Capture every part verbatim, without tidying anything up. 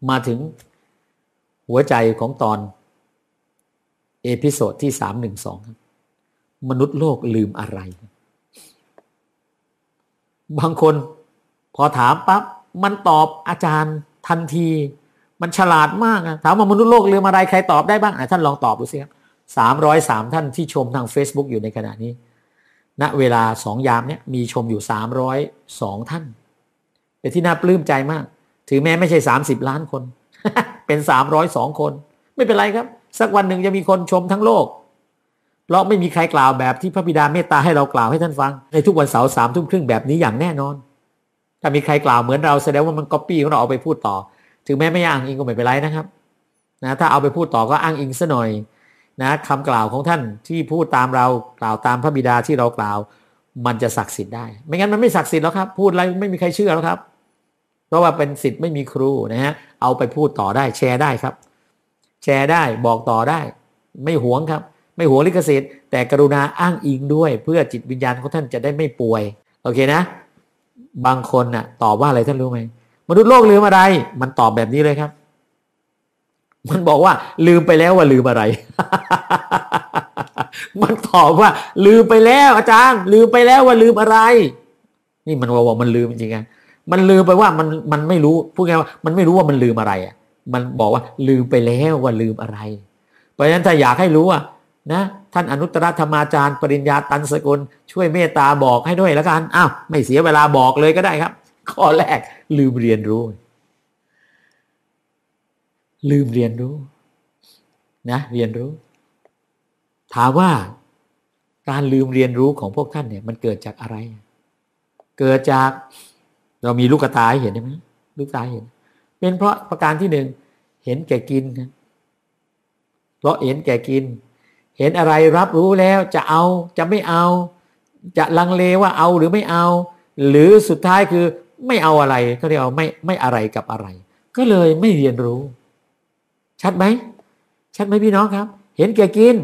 มาถึงหัวใจของตอนเอพิโซดที่สามร้อยสิบสองครับมนุษย์โลกลืมอะไรบางคนพอถามปั๊บมันตอบอาจารย์ทันทีมันฉลาดมากนะถามว่ามนุษย์โลกลืมอะไรใครตอบได้บ้างท่านลองตอบดูสิครับสามร้อยสามท่านที่ชมทาง Facebook อยู่ในขณะนี้ณเวลาสองยามเนี้ยมีชมอยู่สามร้อยสองท่านเป็นที่น่าปลื้มใจมากถึงแม้ไม่ใช่สามสิบล้านคน เป็นสามร้อยสองคนไม่เป็นไรครับสักวันหนึ่งจะมีคนชมทั้งโลกเพราะไม่มีใครกล่าวแบบที่พระบิดาเมตตาให้เรากล่าวให้ท่านฟังในทุกวันเสาร์สามทุ่มครึ่งแบบนี้อย่างแน่นอนถ้ามีใครกล่าวเหมือนเราแสดงว่ามันก๊อปปี้ของเราเอาไปพูดต่อถึงแม้ไม่อ้างอิงก็ไม่เป็นไรนะครับนะถ้าเอาไปพูดต่อก็อ้างอิงซะหน่อยนะคำกล่าวของท่านที่พูดตามเรากล่าวตามพระบิดาที่เรากล่าวมันจะศักดิ์สิทธิ์ได้ไม่งั้นมันไม่ศักดิ์สิทธิ์แล้วครับพูดอะไรไม่มีใครเชื่อแล้วครับเพราะว่าเป็นศิษย์ไม่มีครูนะฮะเอาไปพูดต่อได้แชร์ได้ครับแชร์ได้บอกต่อได้ไม่หวงครับไม่หวงลิขสิทธิ์แต่กรุณาอ้างอิงด้วยเพื่อจิตวิญญาณของท่านจะได้ไม่ป่วยโอเคนะบางคนน่ะตอบว่าอะไรท่านรู้ไหมมนุษย์โลกลืมอะไรมันตอบแบบนี้เลยครับมันบอกว่าลืมไปแล้วว่าลืมอะไร มันตอบว่าลืมไปแล้วอาจารย์ลืมไปแล้วว่าลืมอะไรนี่มันว่ามันลืมจริงๆมันลืมไปว่ามันมันไม่รู้พูดง่ายว่ามันไม่รู้ว่ามันลืมอะไรอ่ะมันบอกว่าลืมไปแล้วว่าลืมอะไรเพราะฉะนั้นถ้าอยากให้รู้อ่ะนะท่านอนุตตรธรรมาจารย์ปริญญาตันสกุลช่วยเมตตาบอกให้ด้วยแล้วกันอ้าวไม่เสียเวลาบอกเลยก็ได้ครับข้อแรกลืมเรียนรู้ลืมเรียนรู้นะเรียนรู้ถามว่าการลืมเรียนรู้ของพวกท่านเนี่ยมันเกิดจากอะไรเกิดจากเรามีลูกตาให้เห็นใช่ไหมลูกตาเห็นเป็นเพราะประการที่หนึ่งเห็นแก่กินนะเพราะเห็นแก่กินเห็นอะไรรับรู้แล้วจะเอาจะไม่เอาจะลังเลว่าเอาหรือไม่เอาหรือสุดท้ายคือไม่เอาอะไรก็เรียกว่าไม่ไม่อะไรกับอะไรก็เลยไม่เรียนรู้ชัดไหมชัดไหมพี่น้องครับเห็นแก่กิน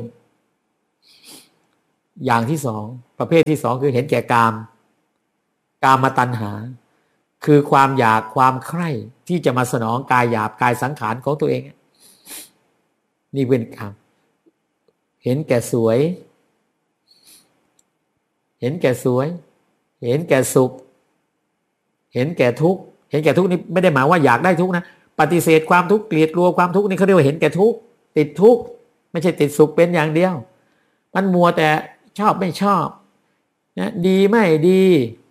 อย่างที่สองประเภทที่สองคือเห็นแก่กามกามตัณหาคือความอยากความใคร่ที่จะมาสนองกายหยาบกายสังขารของตัวเองนี่เป็นกามเห็นแก่สวยเห็นแก่สวยเห็นแก่สุขเห็นแก่ทุกข์เห็นแก่ทุกข์นี่ไม่ได้หมายว่าอยากได้ทุกข์นะปฏิเสธความทุกข์เกลียดกลัวความทุกข์นี่เขาเรียกว่าเห็นแก่ทุกข์ติดทุกข์ไม่ใช่ติดสุขเป็นอย่างเดียวมันมัวแต่ชอบไม่ชอบนะดีไม่ดี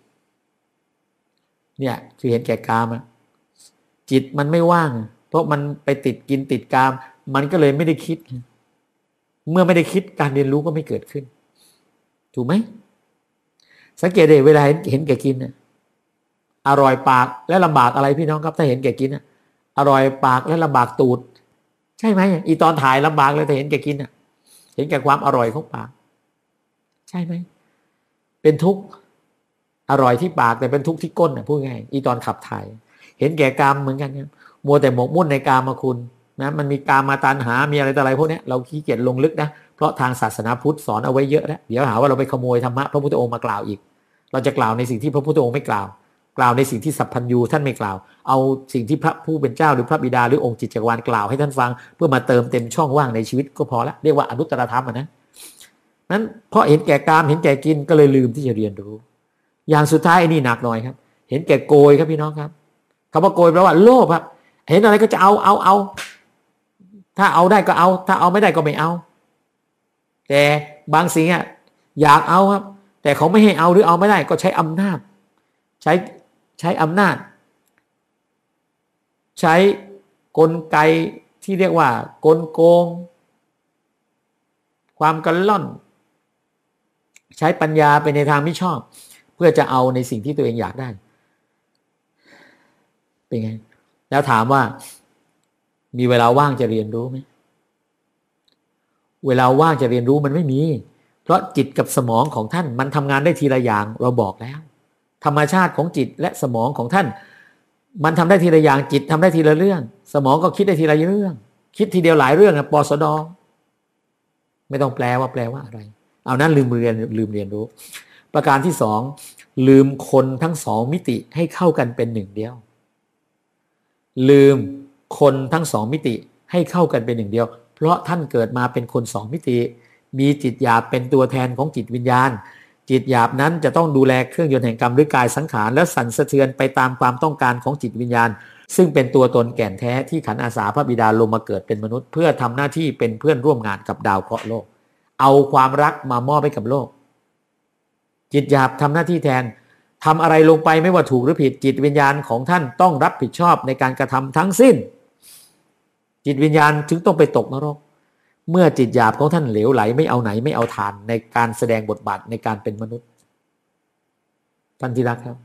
เนี่ยคือเห็นแก่กามอ่ะจิตมันไม่ว่างเพราะมันไปติดกินติดกามมันก็เลยไม่ได้คิดเมื่อไม่ได้คิดการเรียนรู้ก็ไม่เกิดขึ้นถูกไหมสังเกตเลยเวลาเห็นแก่กินน่ะอร่อยปากและลำบากอะไรพี่น้องครับถ้าเห็นแก่กินน่ะอร่อยปากและลำบากตูดใช่ไหมอีตอนถ่ายลำบากเลยแต่เห็นแก่กินน่ะเห็นแก่ความอร่อยของปากใช่ไหมเป็นทุกข์อร่อยที่ปากแต่เป็นทุกข์ที่ก้นน่ะพูดง่ายอีตอนขับถ่ายเห็นแก่กามเหมือนกันครับมัวแต่หมกมุ่นในกามคุณนะมันมีกามมาตัณหามีอะไรต่ออะไรพวกนี้เราขี้เกียจลงลึกนะเพราะทางศาสนาพุทธสอนเอาไว้เยอะแล้วเดี๋ยวหาว่าเราไปขโมยธรรมะพระพุทธองค์มากล่าวอีกเราจะกล่าวในสิ่งที่พระพุทธองค์ไม่กล่าวกล่าวในสิ่งที่สัพพัญญูท่านไม่กล่าวเอาสิ่งที่พระผู้เป็นเจ้าหรือพระบิดาหรือองค์จิตจักรวาลกล่าวให้ท่านฟังเพื่อมาเติมเต็มช่องว่างในชีวิตก็พอละเรียกว่าอนุตตรธรรมนะนั้นเพราะเห็นแก่กามเห็นแก่กินก็เลยลืมที่จะเรียนรู้อย่างสุดท้ายไอ้นี่หนักหน่อยครับเห็นแก่โกยครับพี่น้องครับคำว่าโกยแปลว่าโลภครับเห็นอะไรก็จะเอาเอาเอาถ้าเอาได้ก็เอาถ้าเอาไม่ได้ก็ไม่เอาแต่บางสิ่งอ่ะอยากเอาครับแต่เขาไม่ให้เอาหรือเอาไม่ได้ก็ใช้อำนาจใช้ใช้อำนาจใช้กลไกที่เรียกว่ากลโกงความกันล่อนใช้ปัญญาไปในทางไม่ชอบเพื่อจะเอาในสิ่งที่ตัวเองอยากได้เป็นไงแล้วถามว่ามีเวลาว่างจะเรียนรู้ไหมเวลาว่างจะเรียนรู้มันไม่มีเพราะจิตกับสมองของท่านมันทำงานได้ทีละอย่างเราบอกแล้วธรรมชาติของจิตและสมองของท่านมันทำได้ทีละอย่างจิตทำได้ทีละเรื่องสมองก็คิดได้ทีละเรื่องคิดทีเดียวหลายเรื่องนะปสดไม่ต้องแปลว่าแปลว่าอะไรเอานั้นลืมเรียนลืมเรียนรู้ประการที่สองลืมคนทั้งสองมิติให้เข้ากันเป็นหนึ่งเดียวลืมคนทั้งสองมิติให้เข้ากันเป็นหนึ่งเดียวเพราะท่านเกิดมาเป็นคนสองมิติมีจิตหยาบเป็นตัวแทนของจิตวิญญาณจิตหยาบนั้นจะต้องดูแลเครื่องยนต์แห่งกรรมหรือกายสังขารและสั่นสะเทือนไปตามความต้องการของจิตวิญญาณซึ่งเป็นตัวตนแก่นแท้ที่ขันธ์อาสาพระบิดาลงมาเกิดเป็นมนุษย์เพื่อทำหน้าที่เป็นเพื่อนร่วมงานกับดาวเคราะห์โลกเอาความรักมามอบให้กับโลกจิตหยาบทำหน้าที่แทนทำอะไรลงไปไม่ว่าถูกหรือผิดจิตวิญญาณของท่านต้องรับผิดชอบในการกระทำทั้งสิ้นจิตวิญญาณถึงต้องไปตกนรกเมื่อจิตหยาบของท่านเหลวไหลไม่เอาไหนไม่เอาทานในการแสดงบทบาทในการเป็นมนุษย์ท่านที่รักครับ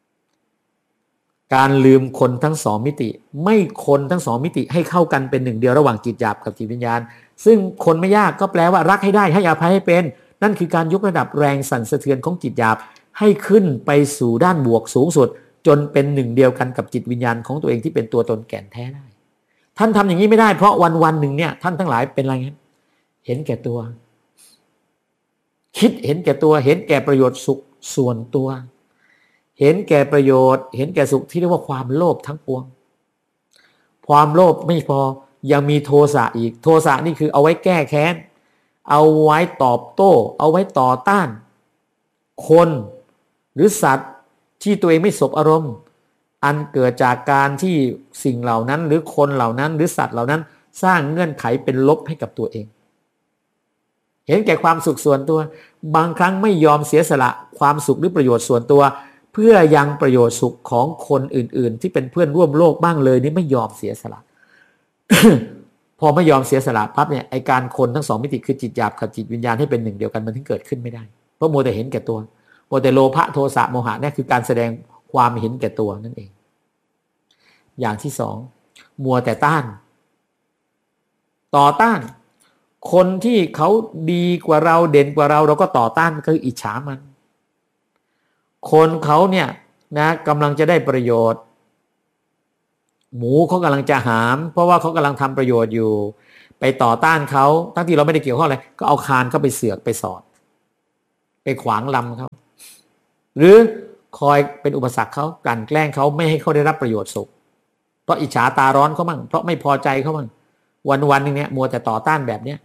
การลืมคนทั้งสองมิติไม่คนทั้งสองมิติให้เข้ากันเป็นหนึ่งเดียวระหว่างจิตหยาบกับจิตวิญญาณซึ่งคนไม่ยากก็แปลว่ารักให้ได้ให้อภัยให้เป็นนั่นคือการยกระดับแรงสั่นสะเทือนของจิตหยาบให้ขึ้นไปสู่ด้านบวกสูงสุดจนเป็นหนึ่งเดียวกันกับจิตวิญญาณของตัวเองที่เป็นตัวตนแก่นแท้ได้ท่านทำอย่างนี้ไม่ได้เพราะวันวันหนึ่งเนี่ยท่านทั้งหลายเป็นอะไรเงี้ยเห็นแก่ตัวคิดเห็นแก่ตัวเห็นแก่ประโยชน์สุขส่วนตัวเห็นแก่ประโยชน์เห็นแก่สุขที่เรียกว่าความโลภทั้งปวงความโลภไม่พอยังมีโทสะอีกโทสะนี่คือเอาไว้แก้แค้นเอาไว้ตอบโต้เอาไว้ต่อต้านคนหรือสัตว์ที่ตัวเองไม่สบอารมณ์อันเกิดจากการที่สิ่งเหล่านั้นหรือคนเหล่านั้นหรือสัตว์เหล่านั้นสร้างเงื่อนไขเป็นลบให้กับตัวเองเห็นแก่ความสุขส่วนตัวบางครั้งไม่ยอมเสียสละความสุขหรือประโยชน์ส่วนตัวเพื่อยังประโยชน์สุขของคนอื่นๆที่เป็นเพื่อนร่วมโลกบ้างเลยนี่ไม่ยอมเสียสละ พอไม่ยอมเสียสละปั๊บเนี่ยไอการคนทั้งสองมิติคือจิตหยาบกับจิตวิญญาณให้เป็นหนึ่งเดียวกันมันถึงเกิดขึ้นไม่ได้เพราะมัวแต่เห็นแก่ตัวมัวแต่โลภะโทสะโมหะนี่คือการแสดงความเห็นแก่ตัวนั่นเองอย่างที่สองมัวแต่ต้านต่อต้านคนที่เขาดีกว่าเราเด่นกว่าเราเราก็ต่อต้านคืออิจฉามันคนเขาเนี่ยนะกำลังจะได้ประโยชน์หมูเขากำลังจะหามเพราะว่าเขากำลังทำประโยชน์อยู่ไปต่อต้านเขาทั้งที่เราไม่ได้เกี่ยวข้องอะไรก็เอาคานเข้าไปเสือกไปสอดไปขวางลำเขาหรือคอยเป็นอุปสรรคเขากลั่นแกล้งเขาไม่ให้เขาได้รับประโยชน์สุขเพราะอิจฉาตาร้อนเขามั่งเพราะไม่พอใจเขามั่งวันวันนึงเนี่ยมัวแต่ต่อต้านแบบเนี้ย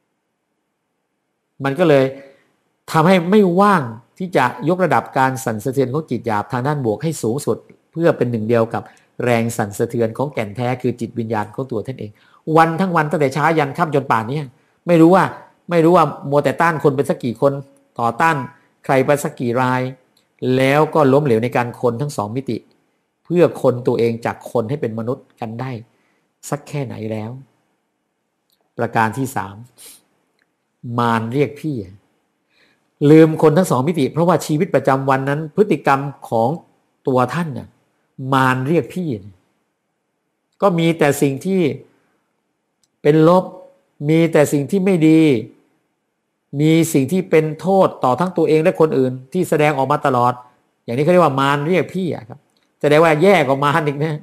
มันก็เลยทำให้ไม่ว่างที่จะยกระดับการสั่นสะเทือนของจิตหยาบทางด้านบวกให้สูงสุดเพื่อเป็นหนึ่งเดียวกับแรงสั่นสะเทือนของแก่นแท้คือจิตวิญญาณของตัวท่านเองวันทั้งวันตั้งแต่เช้ายันค่ำจนป่านนี้ไม่รู้ว่าไม่รู้ว่ามัวแต่ต้านคนไปสักกี่คนต่อต้านใครไปสักกี่รายแล้วก็ล้มเหลวในการคนทั้งสองมิติเพื่อคนตัวเองจากคนให้เป็นมนุษย์กันได้สักแค่ไหนแล้วประการที่สามมารเรียกพี่ลืมคนทั้งสองมิติเพราะว่าชีวิตประจำวันนั้นพฤติกรรมของตัวท่านเนี่ยมารเรียกพี่ก็มีแต่สิ่งที่เป็นลบมีแต่สิ่งที่ไม่ดีมีสิ่งที่เป็นโทษต่อทั้งตัวเองและคนอื่นที่แสดงออกมาตลอดอย่างนี้เขาเรียกว่ามารเรียกพี่อะครับแสดงว่าแย่กว่ามารอีกนะ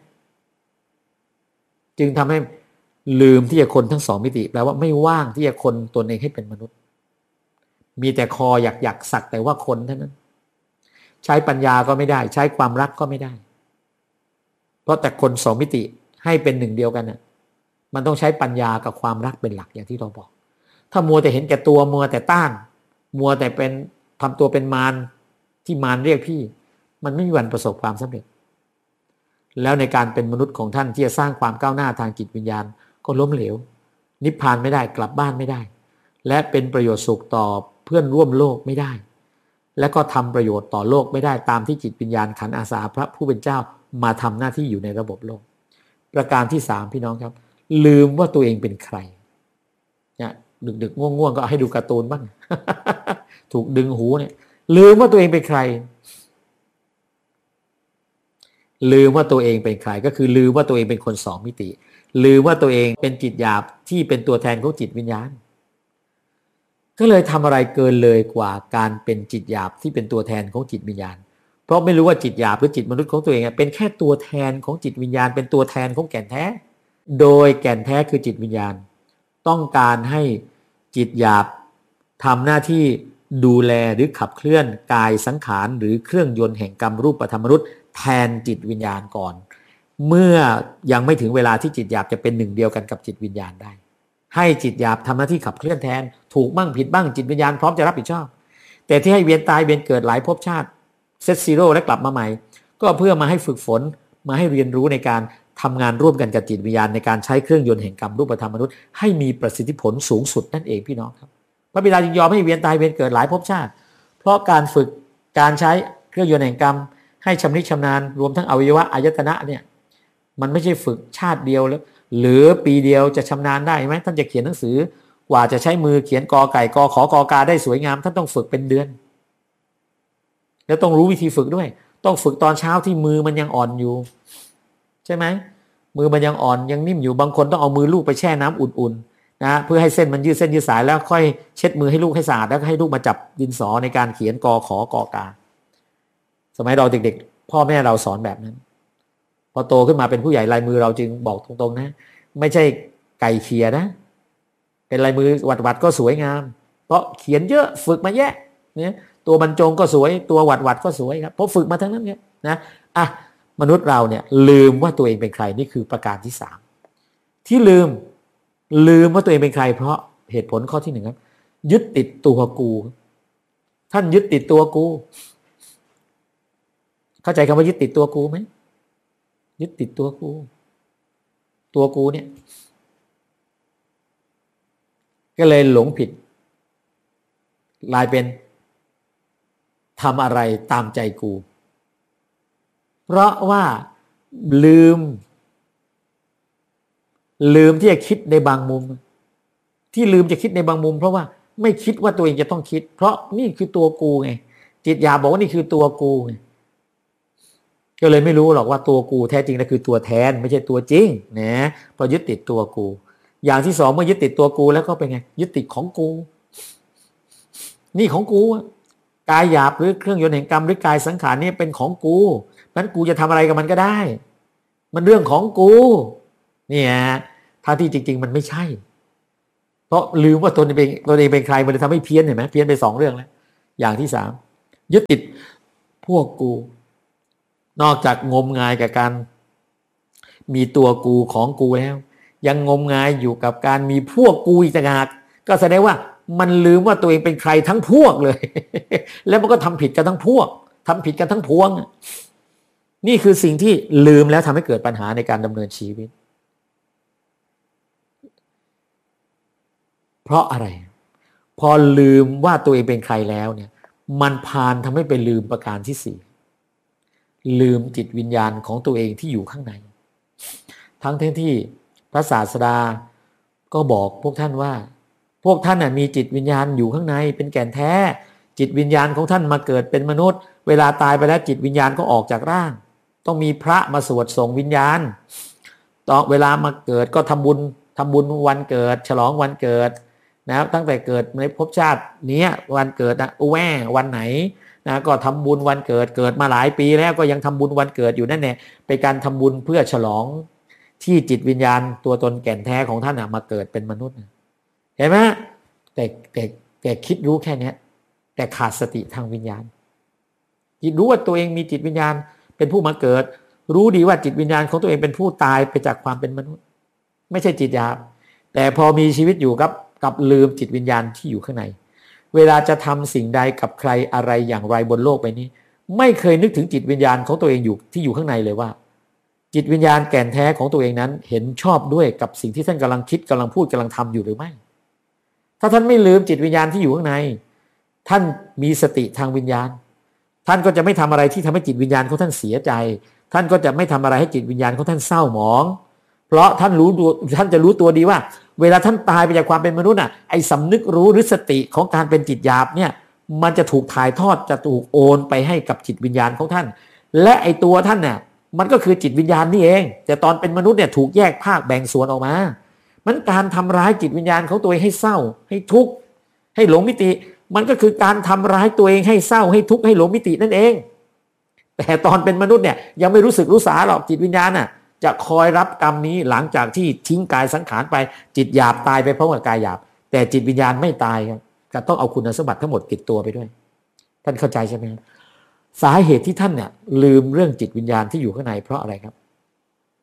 จึงทำให้ลืมที่จะคนทั้งสองมิติแปลว่าไม่ว่างที่จะคนตนเองให้เป็นมนุษย์มีแต่คออยากอยากสักแต่ว่าคนเท่านั้นใช้ปัญญาก็ไม่ได้ใช้ความรักก็ไม่ได้เพราะแต่คนสองมิติให้เป็นหนึ่งเดียวกันน่ะมันต้องใช้ปัญญากับความรักเป็นหลักอย่างที่เราบอกถ้ามัวแต่เห็นแก่ตัวมัวแต่ต้านมัวแต่เป็นทำตัวเป็นมารที่มารเรียกพี่มันไม่มีวันประสบความสำเร็จแล้วในการเป็นมนุษย์ของท่านที่จะสร้างความก้าวหน้าทางจิตวิญญาณก็ล้มเหลวนิพพานไม่ได้กลับบ้านไม่ได้และเป็นประโยชน์สุขต่อเพื่อนร่วมโลกไม่ได้และก็ทำประโยชน์ต่อโลกไม่ได้ตามที่จิตวิญญาณขันธ์อาสาพระผู้เป็นเจ้ามาทำหน้าที่อยู่ในระบบโลกประการที่สามพี่น้องครับลืมว่าตัวเองเป็นใครเนี่ยดึกๆง่วงๆก็ให้ดูการ์ตูนบ้าง ถูกดึงหูเนี่ยลืมว่าตัวเองเป็นใครลืมว่าตัวเองเป็นใครก็คือลืมว่าตัวเองเป็นคนสองมิติลืมว่าตัวเองเป็นจิตหยาบที่เป็นตัวแทนของจิตวิญญาณก็เลยทำอะไรเกินเลยกว่าการเป็นจิตหยาบที่เป็นตัวแทนของจิตวิญญาณเพราะไม่รู้ว่าจิตหยาบหรือจิตมนุษย์ของตัวเองเป็นแค่ตัวแทนของจิตวิญญาณเป็นตัวแทนของแก่นแท้โดยแก่นแท้คือจิตวิญญาณต้องการให้จิตหยาบทำหน้าที่ดูแลหรือขับเคลื่อนกายสังขารหรือเครื่องยนต์แห่งกรรมรูปธรรมมนุษย์แทนจิตวิญญาณก่อนเมื่อยังไม่ถึงเวลาที่จิตหยาบจะเป็นหนึ่งเดียวกันกับจิตวิญญาณได้ให้จิตหยาบทำหน้าที่ขับเคลื่อนแทนถูกบ้างผิดบ้างจิตวิญญาณพร้อมจะรับผิดชอบแต่ที่ให้เวียนตายเวียนเกิดหลายภพชาติเซตซีโร่และกลับมาใหม่ก็เพื่อมาให้ฝึกฝนมาให้เรียนรู้ในการทำงานร่วมกันกับจิตวิญญาณในการใช้เครื่องยนต์แห่งกรรมรูปธรรมมนุษย์ให้มีประสิทธิผลสูงสุดนั่นเองพี่น้องครับพระบิดาจึงยอมให้เวียนตายเวียนเกิดหลายภพชาติเพราะการฝึกการใช้เครื่องยนต์แห่งกรรมให้ชำนิชำนาญรวมทั้งอวัยวะอายตนะเนี่ยมันไม่ใช่ฝึกชาติเดียวแล้วหรือปีเดียวจะชำนาญได้ไหมท่านจะเขียนหนังสือกว่าจะใช้มือเขียนกอไก่กอขอกอกาได้สวยงามท่านต้องฝึกเป็นเดือนแล้วต้องรู้วิธีฝึกด้วยต้องฝึกตอนเช้าที่มือมันยังอ่อนอยู่ใช่ไหมมือมันยังอ่อนยังนิ่มอยู่บางคนต้องเอามือลูกไปแช่น้ำอุ่นๆนะเพื่อให้เส้นมันยืดเส้นยืดสายแล้วค่อยเช็ดมือให้ลูกให้สะอาดแล้วก็ให้ลูกมาจับดินสอในการเขียนกอขอกอกาสมัยเราเด็กๆพ่อแม่เราสอนแบบนั้นพอโตขึ้นมาเป็นผู้ใหญ่ลายมือเราจึงบอกตรงๆนะไม่ใช่ไก่เขียนะเป็นลายมือวัดๆก็สวยงามเพราะเขียนเยอะฝึกมาแยะเนี่ยตัวบรรจงก็สวยตัววัดๆก็สวยครับเพราะฝึกมาทั้งนั้นเนี่ยนะอ่ะมนุษย์เราเนี่ยลืมว่าตัวเองเป็นใครนี่คือประการที่สามที่ลืมลืมว่าตัวเองเป็นใครเพราะเหตุผลข้อที่หนึ่งครับยึดติดตัวกูท่านยึดติดตัวกูเข้าใจคำว่ายึดติดตัวกูไหมยึดติดตัวกูตัวกูเนี่ยก็เลยหลงผิดกลายเป็นทำอะไรตามใจกูเพราะว่าลืมลืมที่จะคิดในบางมุมที่ลืมจะคิดในบางมุมเพราะว่าไม่คิดว่าตัวเองจะต้องคิดเพราะนี่คือตัวกูไงจิตหยาบบอกว่านี่คือตัวกูไงก็เลยไม่รู้หรอกว่าตัวกูแท้จริงแล้วคือตัวแทนไม่ใช่ตัวจริงนะพอยึดติดตัวกูอย่างที่สองเมื่อยึดติดตัวกูแล้วก็เป็นไงยึดติดของกูนี่ของกูกายหยาบหรือเครื่องยนต์แห่งกรรมหรือกายสังขารนี่เป็นของกูนั้นกูจะทำอะไรกับมันก็ได้มันเรื่องของกูเนี่ยถ้าที่จริงๆมันไม่ใช่เพราะลืมว่าตนเองตนเองเป็นใครมันเลยทำให้เพี้ยนเห็นไหมเพี้ยนไปสองเรื่องแล้วอย่างที่สามยึดติดพวกกูนอกจากงมงายกับการมีตัวกูของกูแล้วยังงมงายอยู่กับการมีพวกกูอีกต่างหากก็แสดงว่ามันลืมว่าตัวเองเป็นใครทั้งพวกเลย แล้วมันก็ทำผิดกันทั้งพวกทำผิดกันทั้งพวงนี่คือสิ่งที่ลืมแล้วทำให้เกิดปัญหาในการดำเนินชีวิตเพราะอะไรพอลืมว่าตัวเองเป็นใครแล้วเนี่ยมันพาลทำให้ไปลืมประการที่สี่ลืมจิตวิญญาณของตัวเองที่อยู่ข้างในทั้งที่พระศาสดาก็บอกพวกท่านว่าพวกท่านน่ะมีจิตวิญญาณอยู่ข้างในเป็นแก่นแท้จิตวิญญาณของท่านมาเกิดเป็นมนุษย์เวลาตายไปแล้วจิตวิญญาณก็ออกจากร่างต้องมีพระมาสวดส่งวิญญาณตอนเวลามาเกิดก็ทำบุญทำบุญวันเกิดฉลองวันเกิดนะตั้งแต่เกิดในภพชาตินี้วันเกิดนะแหววันไหนนะก็ทำบุญวันเกิดเกิดมาหลายปีแล้วก็ยังทำบุญวันเกิดอยู่นั่นแหละเป็นการทำบุญเพื่อฉลองที่จิตวิญญาณตัวตนแก่นแท้ของท่านมาเกิดเป็นมนุษย์เห็นไหมแต่แต่แต่คิดรู้แค่นี้แต่ขาดสติทางวิญญาณจิตรู้ว่าตัวเองมีจิตวิญญาณเป็นผู้มาเกิดรู้ดีว่าจิตวิญญาณของตัวเองเป็นผู้ตายไปจากความเป็นมนุษย์ไม่ใช่จิตหยาบแต่พอมีชีวิตอยู่กับกับลืมจิตวิญญาณที่อยู่ข้างในเวลาจะทำสิ่งใดกับใครอะไรอย่างไรบนโลกใบนี้ไม่เคยนึกถึงจิตวิญญาณของตัวเองอยู่ที่อยู่ข้างในเลยว่าจิตวิญญาณแก่นแท้ของตัวเองนั้นเห็นชอบด้วยกับสิ่งที่ท่านกำลังคิดกำลังพูดกำลังทำอยู่หรือไม่ถ้าท่านไม่ลืมจิตวิญญาณที่อยู่ข้างในท่านมีสติทางวิญญาณท่านก็จะไม่ทำอะไรที่ทำให้จิตวิญญาณของท่านเสียใจท่านก็จะไม่ทำอะไรให้จิตวิญญาณของท่านเศร้าหมองเพราะท่านรู้ท่านจะรู้ตัวดีว่าเวลาท่านตายไปจากความเป็นมนุษย์น่ะไอ้สำนึกรู้หรือสติของการเป็นจิตหยาบเนี่ยมันจะถูกถ่ายทอดจะถูกโอนไปให้กับจิตวิญญาณของท่านและไอ้ตัวท่านเนี่ยมันก็คือจิตวิญญาณนี่เองแต่ตอนเป็นมนุษย์เนี่ยถูกแยกภาคแบ่งส่วนออกมามันการทำร้ายจิตวิญญาณของตัวเองให้เศร้าให้ทุกข์ให้หลงมิติมันก็คือการทำร้ายตัวเองให้เศร้าให้ทุกข์ให้หลงมิตินั่นเองแต่ตอนเป็นมนุษย์เนี่ยยังไม่รู้สึกรู้สาหรอกจิตวิญญาณน่ะจะคอยรับกรรมนี้หลังจากที่ทิ้งกายสังขารไปจิตหยาบตายไปเพราะว่ากายหยาบแต่จิตวิญญาณไม่ตายครับก็ต้องเอาคุณสมบัติทั้งหมดติดตัวไปด้วยท่านเข้าใจใช่ไหมสาเหตุที่ท่านเนี่ยลืมเรื่องจิตวิญญาณที่อยู่ข้างในเพราะอะไรครับ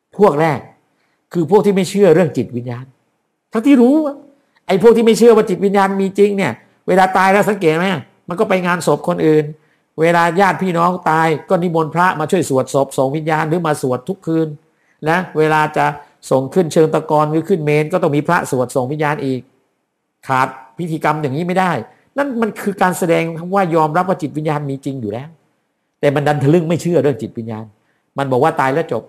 พวกแรกคือพวกที่ไม่เชื่อเรื่องจิตวิญญาณทั้งที่รู้ไอ้พวกที่ไม่เชื่อว่าจิตวิญญาณมีจริงเนี่ยเวลาตายแล้วสังเกตไหมมันก็ไปงานศพคนอื่นเวลาญาติพี่น้องตายก็นิมนต์พระมาช่วยสวดศพส่งวิญญาณหรือมาสวดทุกคืนนะเวลาจะส่งขึ้นเชิงตะกอนหรือขึ้นเมนก็ต้องมีพระสวดส่งวิญญาณอีกขาดพิธีกรรมอย่างนี้ไม่ได้นั่นมันคือการแสดงว่ายอมรับว่าจิตวิญญาณมีจริงอยู่แล้วแต่มันดันทะลึ่งไม่เชื่อเรื่องจิตวิญญาณมันบอกว่าตายแล้วจบ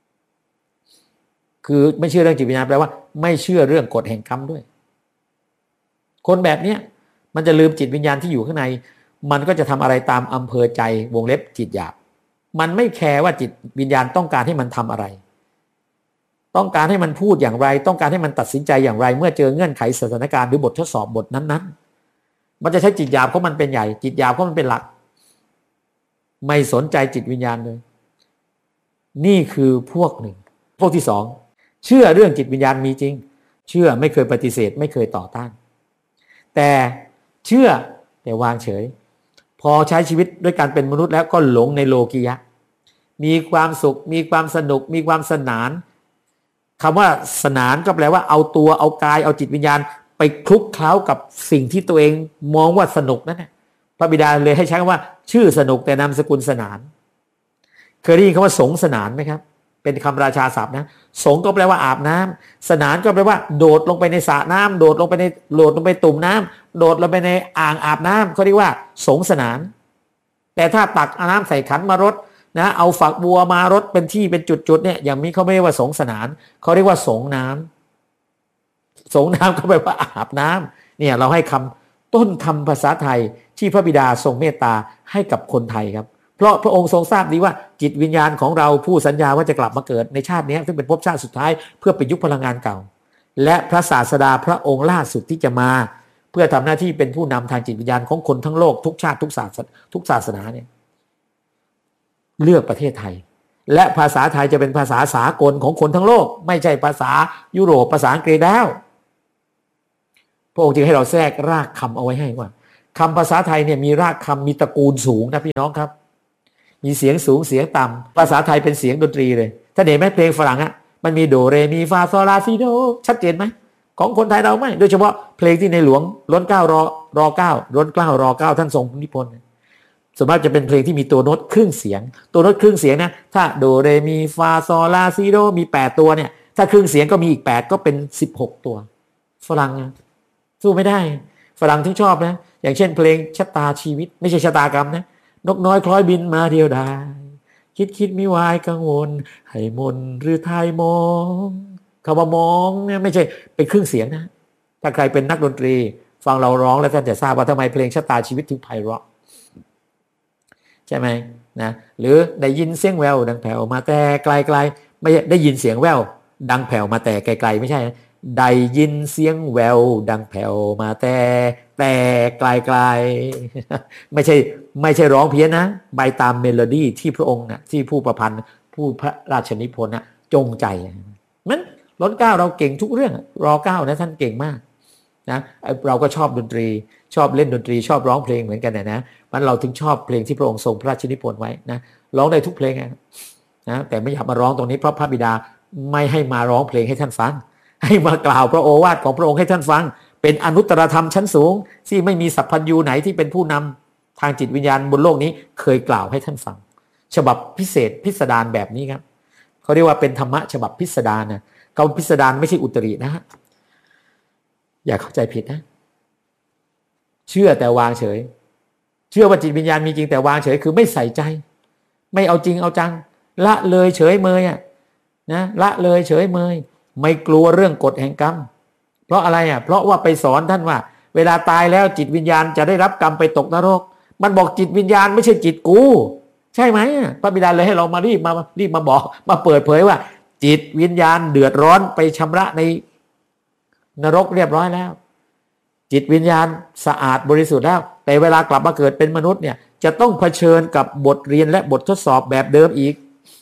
คือไม่เชื่อเรื่องจิตวิญญาณแปลว่าไม่เชื่อเรื่องกฎแห่งกรรมด้วยคนแบบเนี้ยมันจะลืมจิตวิญญาณที่อยู่ข้างในมันก็จะทำอะไรตามอำเภอใจวงเล็บจิตหยาบมันไม่แคร์ว่าจิตวิญญาณต้องการให้มันทำอะไรต้องการให้มันพูดอย่างไรต้องการให้มันตัดสินใจอย่างไรเมื่อเจอเงื่อนไขสถานการณ์หรือบททดสอบบทนั้นๆมันจะใช้จิตหยาบเพราะมันเป็นใหญ่จิตหยาบเพราะมันเป็นหลักไม่สนใจจิตวิญญาณเลยนี่คือพวกหนึ่งพวกที่สองเชื่อเรื่องจิตวิญญาณมีจริงเชื่อไม่เคยปฏิเสธไม่เคยต่อต้านแต่เชื่อแต่วางเฉยพอใช้ชีวิตด้วยการเป็นมนุษย์แล้วก็หลงในโลกียะมีความสุขมีความสนุกมีความสนานคำว่าสนานก็แปลว่าเอาตัวเอากายเอาจิตวิญญาณไปคลุกเคล้ากับสิ่งที่ตัวเองมองว่าสนุกนั่นแหละพระบิดาเลยให้ใช้คำว่าชื่อสนุกแต่นามสกุลสนานเคยได้ยินคำว่าสงสนานไหมครับเป็นคำราชาศัพท์นะสงก็แปลว่าอาบน้ำสนานก็แปลว่าโดดลงไปในสระน้ำโดดลงไปในโดดลงไปตุ่มน้ำโดดลงไปในอ่างอาบน้ำเขาเรียกว่าสงสนานแต่ถ้าตักน้ำใส่ขันมารดนะเอาฝักบัวมารดเป็นที่เป็นจุดๆเนี่ยอย่างนี้เขาไม่เรียกว่าสงสนานเขาเรียกว่าสงน้ำสงน้ำก็แปลว่าอาบน้ำเนี่ยเราให้คำต้นคำภาษาไทยที่พระบิดาทรงเมตตาให้กับคนไทยครับเพราะพระองค์ทรงทราบดีว่าจิตวิญญาณของเราผู้สัญญาว่าจะกลับมาเกิดในชาตินี้ซึ่งเป็นภพชาติสุดท้ายเพื่อไปยุคพลังงานเก่าและพระศาสดาพระองค์ล่าสุดที่จะมาเพื่อทำหน้าที่เป็นผู้นำทางจิตวิญญาณของคนทั้งโลกทุกชาติทุกศาสนาทุกศาสนาเนี่ยเลือกประเทศไทยและภาษาไทยจะเป็นภาษาสากลของคนทั้งโลกไม่ใช่ภาษายุโรปภาษาอังกฤษแล้วพระองค์จึงให้เราแทรกรากคำเอาไว้ให้ว่าคำภาษาไทยเนี่ยมีรากคำมีตระกูลสูงนะพี่น้องครับมีเสียงสูงเสียงต่ำภาษาไทยเป็นเสียงดนตรีเลยถ้าเห็นไหมเพลงฝรั่งอะมันมีโดเรมีฟาโซลาซิโดชัดเจนไหมของคนไทยเราไม่โดยเฉพาะเพลงที่ในหลวงล้นเก้ารอรอเก้าล้นเก้ารอเก้าท่านทรงนิพนธ์ส่วนมากจะเป็นเพลงที่มีตัวโน้ตครึ่งเสียงตัวโน้ตครึ่งเสียงนะถ้าโดเรมีฟาโซลาซิโดมีแปดตัวเนี่ยถ้าครึ่งเสียงก็มีอีกแปดก็เป็นสิบหกตัวฝรั่งสู้ไม่ได้ฝรั่งที่ชอบนะอย่างเช่นเพลงชะตาชีวิตไม่ใช่ชะตากรรมนะนกน้อยคล้อยบินมาเดียวดายคิดคิดมิวายกังวลให้มนหรือทายมองคำว่ามองเนี่ยไม่ใช่เป็นครึ่งเสียงนะถ้าใครเป็นนักดนตรีฟังเราร้องแล้วท่านจะทราบว่าทำไมเพลงชะตาชีวิตถึงไพเราะใช่ไหมนะหรือได้ยินเสียงแววดังแผ่วมาแต่ไกลๆไม่ได้ยินเสียงแววดังแผ่วมาแต่ไกลๆไม่ใช่ได้ยินเสียงแววดังแผ่วมาแต่แต่ไกลๆไม่ใช่ไม่ใช่ร้องเพี้ยนนะไปตามเมโลดี้ที่พระองค์นะที่ผู้ประพันธ์ผู้พระราชนิพนธ์นะจงใจมันล้นเก้าเราเก่งทุกเรื่องรอเก้านะท่านเก่งมากนะเราก็ชอบดนตรีชอบเล่นดนตรีชอบร้องเพลงเหมือนกันนะนะมันเราถึงชอบเพลงที่พระองค์ทรงพระราชนิพนธ์ไว้นะร้องได้ทุกเพลงนะแต่ไม่อยากมาร้องตรงนี้เพราะพระบิดาไม่ให้มาร้องเพลงให้ท่านฟังให้มากล่าวพระโอวาทของพระองค์ให้ท่านฟังเป็นอนุตตรธรรมชั้นสูงที่ไม่มีสัพพัญญูไหนที่เป็นผู้นำทางจิตวิญญาณบนโลกนี้เคยกล่าวให้ท่านฟังฉบับพิเศษพิสดารแบบนี้ครับเขาเรียกว่าเป็นธรรมะฉบับพิสดารนะคำพิสดารไม่ใช่อุตรินะฮะอย่าเข้าใจผิดนะเชื่อแต่วางเฉยเชื่อว่าจิตวิญญาณมีจริงแต่วางเฉยคือไม่ใส่ใจไม่เอาจริงเอาจังละเลยเฉยเมยอ่ะนะละเลยเฉยเมยไม่กลัวเรื่องกฎแห่งกรรมเพราะอะไรอ่ะเพราะว่าไปสอนท่านว่าเวลาตายแล้วจิตวิญญาณจะได้รับกรรมไปตกนรกมันบอกจิตวิญญาณไม่ใช่จิตกูใช่ไหมพระบิดาเลยให้เรามารีบมารีบมาบอกมาเปิดเผยว่าจิตวิญญาณเดือดร้อนไปชำระในนรกเรียบร้อยแล้วจิตวิญญาณสะอาดบริสุทธิ์แล้วแต่เวลากลับมาเกิดเป็นมนุษย์เนี่ยจะต้องเผชิญกับบทเรียนและบททดสอบแบบเดิมอีก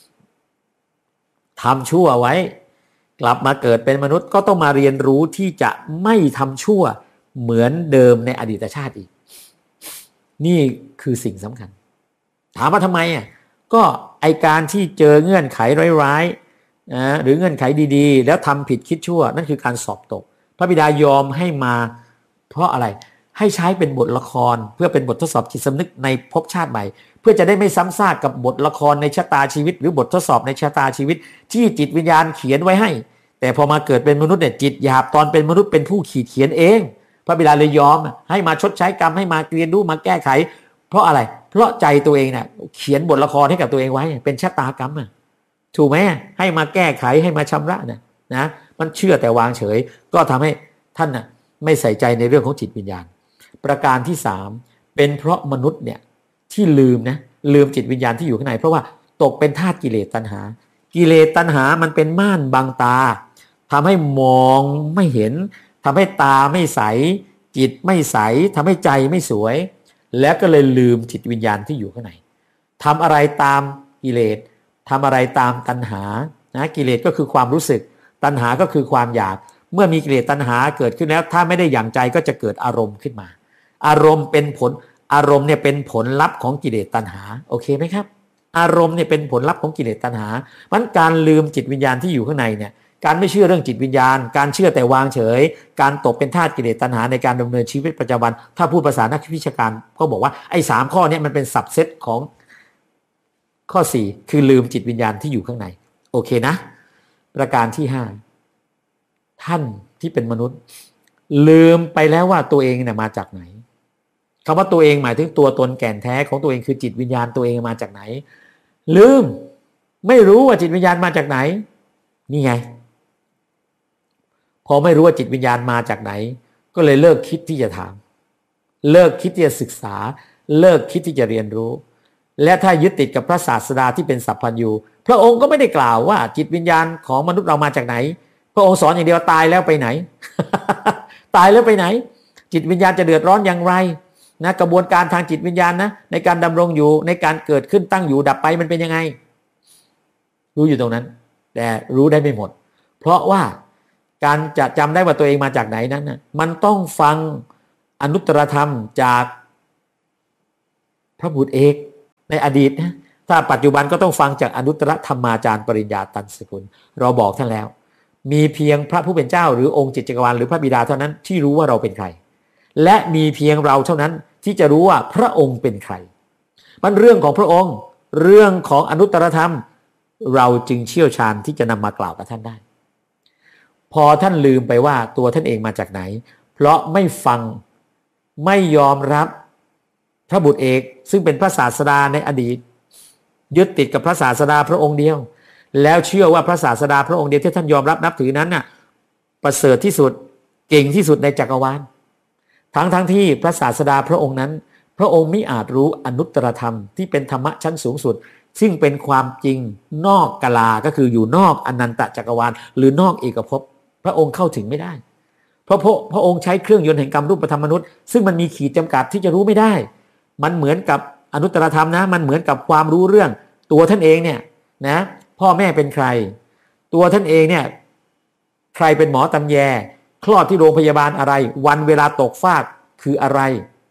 ทำชั่วไว้กลับมาเกิดเป็นมนุษย์ก็ต้องมาเรียนรู้ที่จะไม่ทำชั่วเหมือนเดิมในอดีตชาติอีกนี่คือสิ่งสำคัญถามว่าทำไมอ่ะก็ไอการที่เจอเงื่อนไขร้ายๆนะหรือเงื่อนไขดีๆแล้วทำผิดคิดชั่วนั่นคือการสอบตกพระบิดายอมให้มาเพราะอะไรให้ใช้เป็นบทละครเพื่อเป็นบททดสอบจิตสำนึกในภพชาติใหม่เพื่อจะได้ไม่ซ้ำซากกับบทละครในชะตาชีวิตหรือบททดสอบในชะตาชีวิตที่จิตวิญญาณเขียนไว้ให้แต่พอมาเกิดเป็นมนุษย์เนี่ยจิตหยาบตอนเป็นมนุษย์เป็นผู้ขีดเขียนเองพระบิดาเลยยอมให้มาชดใช้กรรมให้มาเรียนรู้มาแก้ไขเพราะอะไรเพราะใจตัวเองเนี่ยเขียนบทละครให้กับตัวเองไว้เป็นชะตากรรมอ่ะถูกไหมให้มาแก้ไขให้มาชำระเนี่ยนะมันเชื่อแต่วางเฉยก็ทำให้ท่านน่ะไม่ใส่ใจในเรื่องของจิตวิญญาณประการที่สามเป็นเพราะมนุษย์เนี่ยที่ลืมนะลืมจิตวิญญาณที่อยู่ข้างในเพราะว่าตกเป็นทาสกิเลสตัณหากิเลสตัณหามันเป็นม่านบังตาทำให้มองไม่เห็นทำให้ตาไม่ใสจิตไม่ใสทำให้ใจไม่สวยแล้วก็เลยลืมจิตวิญญาณที่อยู่ข้างในทำอะไรตามกิเลสทำอะไรตามตัณหานะกิเลสก็คือความรู้สึกตัณหาก็คือความอยากเมื่อมีกิเลสตัณหาเกิดขึ้นแล้วถ้าไม่ได้อย่างใจก็จะเกิดอารมณ์ขึ้นมาอารมณ์เป็นผลอารมณ์เนี่ยเป็นผลลัพธ์ของกิเลสตัณหาโอเคไหมครับอารมณ์เนี่ยเป็นผลลัพธ์ของกิเลสตัณหามันการลืมจิตวิญญาณที่อยู่ข้างในเนี่ยการไม่เชื่อเรื่องจิตวิญญาณการเชื่อแต่วางเฉยการตกเป็นทาสกิเลสตัณหาในการดำเนินชีวิตประจำวันถ้าพูดภาษานักวิชาการก็บอกว่าไอ้สามข้อนี้มันเป็นสับเซตของข้อสี่คือลืมจิตวิญญาณที่อยู่ข้างในโอเคนะประการที่ห้าท่านที่เป็นมนุษย์ลืมไปแล้วว่าตัวเองเนี่ยมาจากไหนคำว่าตัวเองหมายถึงตัวตนแก่นแท้ของตัวเองคือจิตวิญญาณตัวเองมาจากไหนลืมไม่รู้ว่าจิตวิญญาณมาจากไหนนี่ไงพอไม่รู้ว่าจิตวิญญาณมาจากไหนก็เลยเลิกคิดที่จะถามเลิกคิดที่จะศึกษาเลิกคิดที่จะเรียนรู้และถ้ายึดติดกับพระศาสดาที่เป็นสัพพัญญูพระองค์ก็ไม่ได้กล่าวว่าจิตวิญญาณของมนุษย์เรามาจากไหนพระองค์สอนอย่างเดียวตายแล้วไปไหน ตายแล้วไปไหนจิตวิญญาณจะเดือดร้อนอย่างไรนะกระบวนการทางจิตวิญญาณนะในการดำรงอยู่ในการเกิดขึ้นตั้งอยู่ดับไปมันเป็นยังไงรู้อยู่ตรงนั้นแต่รู้ได้ไม่หมดเพราะว่าการจะจำได้ว่าตัวเองมาจากไหนนั้นนะมันต้องฟังอนุตตรธรรมจากพระบุตรเอกในอดีตนะถ้าปัจจุบันก็ต้องฟังจากอนุตตรธรรมาจารย์ปริญญาตันสกุลเราบอกท่านแล้วมีเพียงพระผู้เป็นเจ้าหรือองค์จิตจักรวาลหรือพระบิดาเท่านั้นที่รู้ว่าเราเป็นใครและมีเพียงเราเท่านั้นที่จะรู้ว่าพระองค์เป็นใครมันเรื่องของพระองค์เรื่องของอนุตตรธรรมเราจึงเชี่ยวชาญที่จะนำมากล่าวกับท่านได้พอท่านลืมไปว่าตัวท่านเองมาจากไหนเพราะไม่ฟังไม่ยอมรับพระบุตรเอกซึ่งเป็นพระศาสดาในอดีตยึดติดกับพระศาสดาพระองค์เดียวแล้วเชื่อว่าพระศาสดาพระองค์เดียวที่ท่านยอมรับนับถือนั้นน่ะประเสริฐที่สุดเก่งที่สุดในจักรวาลทั้งทั้งที่พระศาสดาพระองค์นั้นพระองค์มิอาจรู้อนุตตรธรรมที่เป็นธรรมะชั้นสูงสุดซึ่งเป็นความจริงนอกกาลาก็คืออยู่นอกอนันตจักรวาลหรือนอกเอกภพพระองค์เข้าถึงไม่ได้เพราะพระพระองค์ใช้เครื่องยนต์แห่งกรรมรูปธรรมมนุษย์ซึ่งมันมีขีดจำกัดที่จะรู้ไม่ได้มันเหมือนกับอนุตตรธรรมนะมันเหมือนกับความรู้เรื่องตัวท่านเองเนี่ยนะพ่อแม่เป็นใครตัวท่านเองเนี่ยใครเป็นหมอตำแยคลอดที่โรงพยาบาลอะไรวันเวลาตกฟากคืออะไร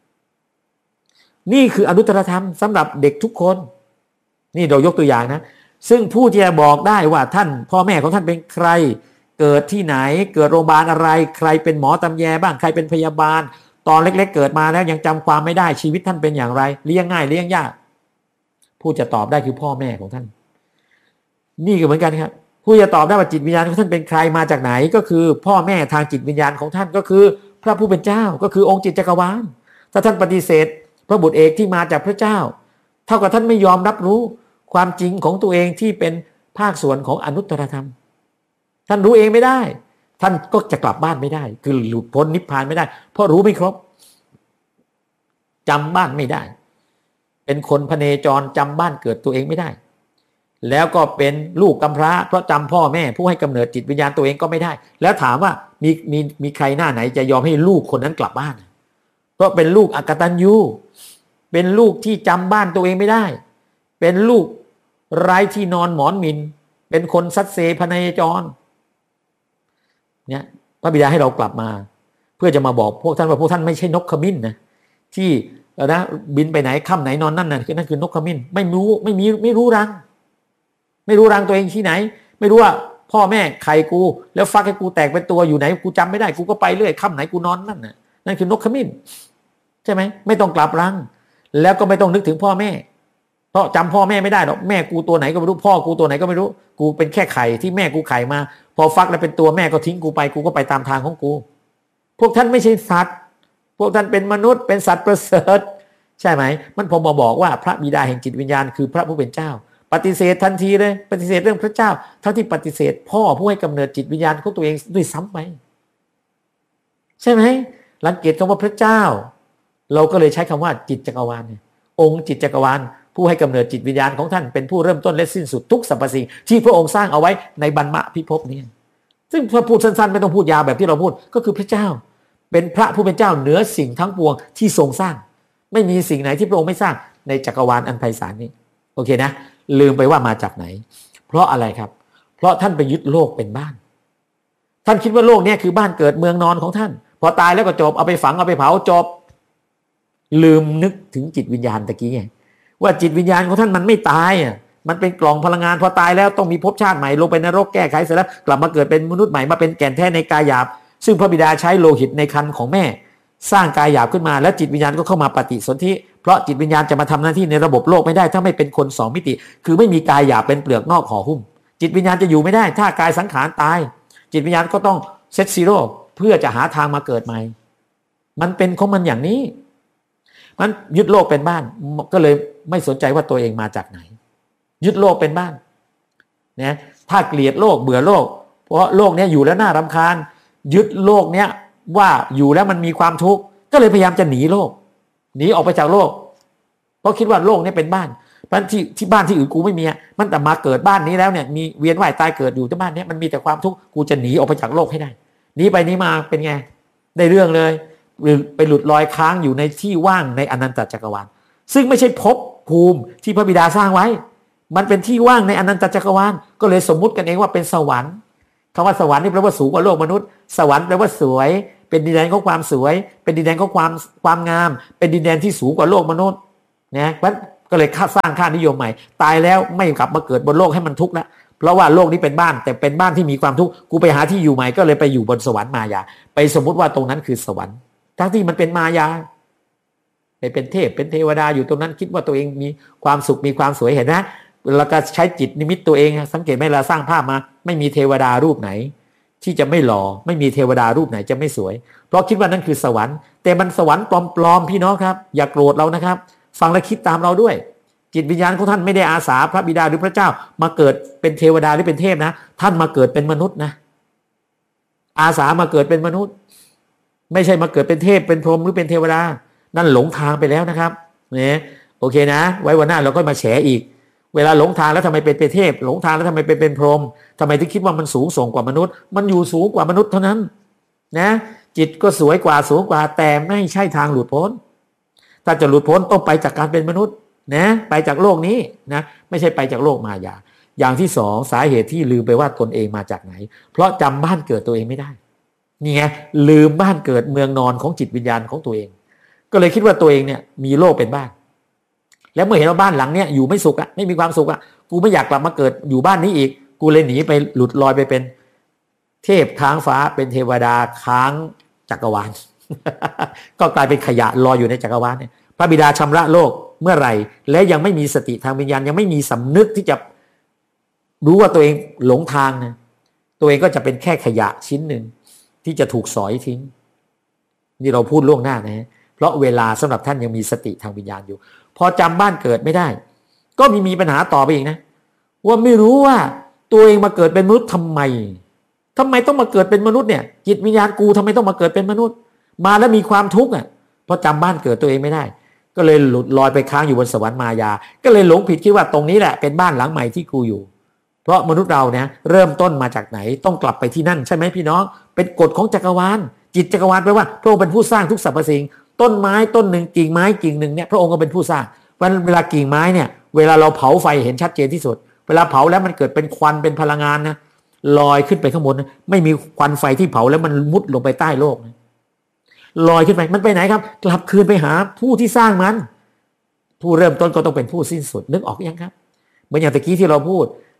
นี่คืออนุตตรธรรมสำหรับเด็กทุกคนนี่เรายกตัวอย่างนะซึ่งผู้ที่จะบอกได้ว่าท่านพ่อแม่ของท่านเป็นใครเกิดที่ไหนเกิดโรงพยาบาลอะไรใครเป็นหมอตำแยบ้างใครเป็นพยาบาลตอนเล็กๆเกิดมาแล้วยังจำความไม่ได้ชีวิตท่านเป็นอย่างไรเลี้ยงง่ายเลี้ยงยากผู้จะตอบได้คือพ่อแม่ของท่านนี่ก็เหมือนกันครับผู้จะตอบได้ว่าจิตวิญญาณของท่านเป็นใครมาจากไหนก็คือพ่อแม่ทางจิตวิญญาณของท่านก็คือพระผู้เป็นเจ้าก็คือองค์จิตจักรวาลถ้าท่านปฏิเสธพระบุตรเอกที่มาจากพระเจ้าเท่ากับท่านไม่ยอมรับรู้ความจริงของตัวเองที่เป็นภาคส่วนของอนุตตรธรรมท่านรู้เองไม่ได้ท่านก็จะกลับบ้านไม่ได้คือหลุดพ้นนิพพานไม่ได้เพราะรู้ไม่ครบจำบ้านไม่ได้เป็นคนพเนจรจำบ้านเกิดตัวเองไม่ได้แล้วก็เป็นลูกกำพร้าเพราะจำพ่อแม่ผู้ให้กำเนิดจิตวิญญาณตัวเองก็ไม่ได้แล้วถามว่ามีมีมีใครหน้าไหนจะยอมให้ลูกคนนั้นกลับบ้านเพราะเป็นลูกอกตัญญูเป็นลูกที่จำบ้านตัวเองไม่ได้เป็นลูกไร้ที่นอนหมอนหมินเป็นคนซัดเซพเนจรเนี่ยพระบิดาให้เรากลับมาเพื่อจะมาบอกพวกท่านว่าพวกท่านไม่ใช่นกขมิ้นนะที่นะบินไปไหนค่ำไหนนอนนั่นน่ะคือนั่นคือนกขมิ้นไม่รู้ไม่มีไม่รู้รังไม่รู้รังตัวเองที่ไหนไม่รู้ว่าพ่อแม่ไข่กูแล้วฟักให้กูแตกเป็นตัวอยู่ไหนกูจำไม่ได้กูก็ไปเรื่อยค่ำไหนกูนอนนั่นน่ะนั่นคือนกขมิ้นใช่ไหมไม่ต้องกลับรังแล้วก็ไม่ต้องนึกถึงพ่อแม่เพราะจำพ่อแม่ไม่ได้หรอกแม่กูตัวไหนก็ไม่รู้พ่อกูตัวไหนก็ไม่รู้กูเป็นแค่ไข่ที่แม่กูไข่มาพอฟักแล้วเป็นตัวแม่ก็ทิ้งกูไปกูก็ไปตามทางของกูพวกท่านไม่ใช่สัตว์พวกท่านเป็นมนุษย์เป็นสัตว์ประเสริฐใช่ไหมมันผมมาบอกว่าพระบิดาแห่งจิตวิญญาณคือพระผู้เป็นเจ้าปฏิเสธทันทีเลยปฏิเสธเรื่องพระเจ้าเท่าที่ปฏิเสธพ่อผู้ให้กำเนิดจิตวิญญาณของตัวเองด้วยซ้ำไปใช่ไหมรังเกียจคำว่าพระเจ้าเราก็เลยใช้คำว่าจิตจักรวาลเนี่ยองค์จิตจักรวาลผู้ให้กำเนิดจิตวิญญาณของท่านเป็นผู้เริ่มต้นและสิ้นสุดทุกสรรพสิ่งที่พระองค์สร้างเอาไว้ในบรรมพิภพนี้ซึ่งถ้าพูดสั้นๆไม่ต้องพูดยาวแบบที่เราพูดก็คือพระเจ้าเป็นพระผู้เป็นเจ้าเหนือสิ่งทั้งปวงที่ทรงสร้างไม่มีสิ่งไหนที่พระองค์ไม่สร้างในจักรวาลอันไพศาลนี้โอเคนะลืมไปว่ามาจากไหนเพราะอะไรครับเพราะท่านไปยึดโลกเป็นบ้านท่านคิดว่าโลกนี้คือบ้านเกิดเมืองนอนของท่านพอตายแล้วก็จบเอาไปฝังเอาไปเผาจบลืมนึกถึงจิตวิญญาณตะกี้ไงว่าจิตวิญญาณของท่านมันไม่ตายอ่ะมันเป็นกล่องพลังงานพอตายแล้วต้องมีภพชาติใหม่ลงไปนรกแก้ไขเสร็จแล้วกลับมาเกิดเป็นมนุษย์ใหม่มาเป็นแก่นแท้ในกายหยาบซึ่งพระบิดาใช้โลหิตในครรภ์ของแม่สร้างกายหยาบขึ้นมาแล้วจิตวิญญาณก็เข้ามาปฏิสนธิเพราะจิตวิญญาณจะมาทำหน้าที่ในระบบโลกไม่ได้ถ้าไม่เป็นคนสองมิติคือไม่มีกายหยาบเป็นเปลือกนอกห่อหุ้มจิตวิญญาณจะอยู่ไม่ได้ถ้ากายสังขารตายจิตวิญญาณก็ต้องเซตซีโร่เพื่อจะหาทางมาเกิดใหม่มันเป็นของมันอย่างนี้มันยึดโลกเป็นบ้านก็เลยไม่สนใจว่าตัวเองมาจากไหนยึดโลกเป็นบ้านนะถ้าเกลียดโลกเบื่อโลกเพราะโลกนี้อยู่แล้วน่ารำคาญยึดโลกเนี้ยว่าอยู่แล้วมันมีความทุกข์ก็เลยพยายามจะหนีโลกหนีออกไปจากโลกเพราะคิดว่าโลกนี้เป็นบ้านบ้านที่ที่บ้านที่อื่นกูไม่มีมันแต่มาเกิดบ้านนี้แล้วเนี่ยมีเวียนว่ายตายเกิดอยู่ที่บ้านนี้มันมีแต่ความทุกข์กูจะหนีออกไปจากโลกให้ได้หนีไปหนีมาเป็นไงได้เรื่องเลยไปหลุดลอยค้างอยู่ในที่ว่างในอนันตจักรวาลซึ่งไม่ใช่ภพภูมิที่พระบิดาสร้างไว้มันเป็นที่ว่างในอนันตจักรวาลก็เลยสมมุติกันเองว่าเป็นสวรรค์คำว่าสวรรค์นี่แปลว่าสูงกว่าโลกมนุษย์สวรรค์แปลว่าสวยเป็นดินแดนของความสวยเป็นดินแดนของความความงามเป็นดินแดนที่สูงกว่าโลกมนุษย์นะเพราะก็เลยสร้างค่านิยมใหม่ตายแล้วไม่กลับมาเกิดบนโลกให้มันทุกข์แล้วเพราะว่าโลกนี้เป็นบ้านแต่เป็นบ้านที่มีความทุกข์กูไปหาที่อยู่ใหม่ก็เลยไปอยู่บนสวรรค์มายาไปสมมุติว่าตรงนั้นคือสวรรค์ทั้งที่มันเป็นมายาไปเป็นเทพเป็นเทวดาอยู่ตรงนั้นคิดว่าตัวเองมีความสุขมีความสวยเห็นนะแล้วก็ใช้จิตนิมิตตัวเองสังเกตไหมเราสร้างภาพมาไม่มีเทวดารูปไหนที่จะไม่หล่อไม่มีเทวดารูปไหนจะไม่สวยเพราะคิดว่านั่นคือสวรรค์แต่มันสวรรค์ปลอมๆพี่น้องครับอย่าโกรธเรานะครับฟังและคิดตามเราด้วยจิตวิญญาณของท่านไม่ได้อาสาพระบิดาหรือพระเจ้ามาเกิดเป็นเทวดาหรือเป็นเทพนะท่านมาเกิดเป็นมนุษย์นะอาสามาเกิดเป็นมนุษย์ไม่ใช่มาเกิดเป็นเทพเป็นพรหมหรือเป็นเทวดานั่นหลงทางไปแล้วนะครับเนี่ยโอเคนะไว้วันหน้าเราก็มาแฉอีกเวลาหลงทางแล้วทำไมเป็นเป็นเทพหลงทางแล้วทำไมเป็นเป็นพรหมทำไมถึงคิดว่ามันสูงส่งกว่ามนุษย์มันอยู่สูงกว่ามนุษย์เท่านั้นนะจิตก็สวยกว่าสูงกว่าแต่ไม่ใช่ทางหลุดพ้นถ้าจะหลุดพ้นต้องไปจากการเป็นมนุษย์นะไปจากโลกนี้นะไม่ใช่ไปจากโลกมายาอย่างที่สองสาเหตุที่ลืมไปว่าตนเองมาจากไหนเพราะจำบ้านเกิดตัวเองไม่ได้นี่ไงลืมบ้านเกิดเมืองนอนของจิตวิญญาณของตัวเองก็เลยคิดว่าตัวเองเนี่ยมีโลกเป็นบ้านแล้วเมื่อเห็นว่าบ้านหลังเนี้ยอยู่ไม่สุขอะไม่มีความสุขอะกูไม่อยากกลับมาเกิดอยู่บ้านนี้อีกกูเลยหนีไปหลุดลอยไปเป็นเทพค้างฟ้าเป็นเทวดาค้างจักรวาล ก็กลายเป็นขยะลอยอยู่ในจักรวาลเนี่ยพระบิดาชำระโลกเมื่อไหร่และยังไม่มีสติทางวิญญาณยังไม่มีสำนึกที่จะรู้ว่าตัวเองหลงทางนะตัวเองก็จะเป็นแค่ขยะชิ้นหนึ่งที่จะถูกสอยทิ้งนี่เราพูดล่วงหน้านะฮะเพราะเวลาสำหรับท่านยังมีสติทางวิญญาณอยู่พอจำบ้านเกิดไม่ได้ก็มีมีปัญหาต่อไปอีกนะว่าไม่รู้ว่าตัวเองมาเกิดเป็นมนุษย์ทำไมทำไมต้องมาเกิดเป็นมนุษย์เนี่ยจิตวิญญาณกูทำไมต้องมาเกิดเป็นมนุษย์มาแล้วมีความทุกข์อ่ะเพราะจำบ้านเกิดตัวเองไม่ได้ก็เลยหลุดลอยไปค้างอยู่บนสวรรค์มายาก็เลยหลงผิดคิดว่าตรงนี้แหละเป็นบ้านหลังใหม่ที่กูอยู่เพราะมนุษย์เราเนี่ยเริ่มต้นมาจากไหนต้องกลับไปที่นั่นใช่ไหมพี่น้องเป็นกฎของจักรวาลจิตจักรวาลแปลว่าพระองค์เป็นผู้สร้างทุกสรรพสิ่งต้นไม้ต้นหนึ่งกิ่งไม้กิ่งหนึ่งเนี่ยพระองค์ก็เป็นผู้สร้างวันเวลากิ่งไม้เนี่ยเวลาเราเผาไฟเห็นชัดเจนที่สุดเวลาเผาแล้วมันเกิดเป็นควันเป็นพลังงานนะลอยขึ้นไปข้างบนนะไม่มีควันไฟที่เผาแล้วมันมุดลงไปใต้โลกนะลอยขึ้นไปมันไปไหนครับกลับคืนไปหาผู้ที่สร้างมันผู้เริ่มต้นก็ต้องเป็นผู้สิ้นสุดนึกออกยังครับเหมือนอย่างตะกี้ที่เราพูด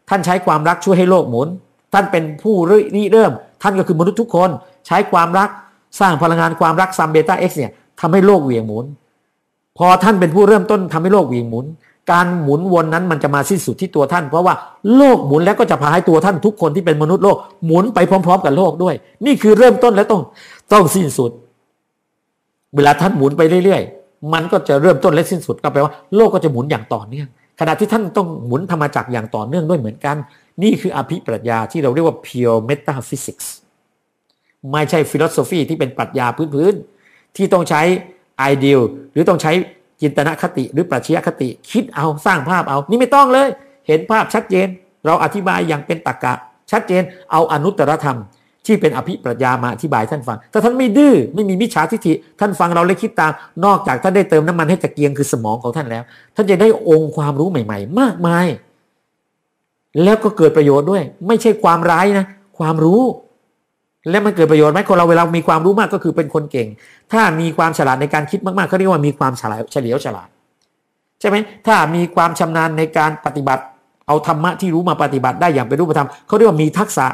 ท่านใช้ความรักช่วยให้โลกหมุนท่านเป็นผู้ริเริ่มท่านก็คือมนุษย์ทุกคนใช้ความรักสร้างพลังงานความรักซัมเบต้าเอ็กซ์เนี่ยทำให้โลกเหวี่ยงหมุนพอท่านเป็นผู้เริ่มต้นทำให้โลกเหวี่ยงหมุนการหมุนวนนั้นมันจะมาสิ้นสุดที่ตัวท่านเพราะว่าโลกหมุนแล้วก็จะพาให้ตัวท่านทุกคนที่เป็นมนุษย์โลกหมุนไปพร้อมๆกับโลกด้วยนี่คือเริ่มต้นและต้องต้องสิ้นสุดเวลาท่านหมุนไปเรื่อยๆมันก็จะเริ่มต้นและสิ้นสุดก็แปลว่าโลกก็จะหมุนอย่างต่อเนื่องขณะที่ท่านต้องหมุนธรรมจักรอย่างต่อเนื่องด้วยเหมือนกันนี่คืออภิปรัชญาที่เราเรียกว่า pure metaphysics ไม่ใช่ philosophy ที่เป็นปรัชญาพื้นๆที่ต้องใช้ ideal หรือต้องใช้จินตนคติหรือปรัชญาคติคิดเอาสร้างภาพเอานี่ไม่ต้องเลยเห็นภาพชัดเจนเราอธิบายอย่างเป็นตรรกะชัดเจนเอาอนุตตรธรรมที่เป็นอภิปรัชญามาอธิบายท่านฟังถ้าท่านไม่ดื้อไม่มีมิจฉาทิฏฐิท่านฟังเราเลยคิดตามนอกจากท่านได้เติมน้ำมันให้ตะเกียงคือสมองของท่านแล้วท่านจะได้องค์ความรู้ใหม่ๆมากมายแล้วก็เกิดประโยชน์ด้วยไม่ใช่ความร้ายนะความรู้แล้วมันเกิดประโยชน์ไหมคนเราเวลามีความรู้มากก็คือเป็นคนเก่งถ้ามีความฉลาดในการคิดมากๆเขาเรียกว่ามีความฉลาดเฉลียวฉลาดใช่ไหมถ้ามีความชำนาญในการปฏิบัติเอาธรรมะที่รู้มาปฏิบัติได้อย่างเป็นรูปธรรมเขาเรียกว่ามีทักษะ